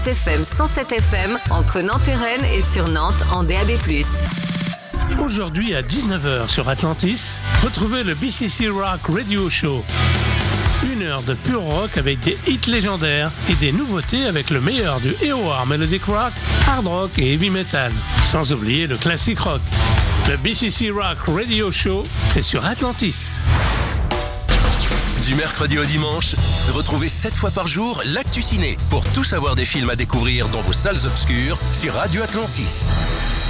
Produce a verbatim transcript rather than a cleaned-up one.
F M cent sept F M entre Nantes et Rennes et sur Nantes en D A B plus. Aujourd'hui à dix-neuf heures sur Atlantis, retrouvez le B C C Rock Radio Show. Une heure de pur rock avec des hits légendaires et des nouveautés avec le meilleur du A O R Melodic Rock, hard rock et heavy metal. Sans oublier le classique rock. Le B C C Rock Radio Show, c'est sur Atlantis. Du mercredi au dimanche, retrouvez sept fois par jour l'actu ciné pour tout savoir des films à découvrir dans vos salles obscures sur Radio Atlantis.